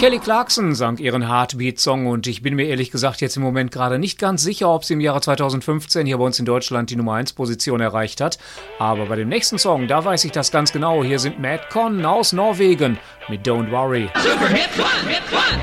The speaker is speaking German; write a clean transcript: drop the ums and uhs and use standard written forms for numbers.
Kelly Clarkson sang ihren Heartbeat-Song und ich bin mir ehrlich gesagt jetzt im Moment gerade nicht ganz sicher, ob sie im Jahre 2015 hier bei uns in Deutschland die Nummer 1 Position erreicht hat. Aber bei dem nächsten Song, da weiß ich das ganz genau. Hier sind Madcon aus Norwegen mit Don't Worry. Super Hit 1, Hit 1.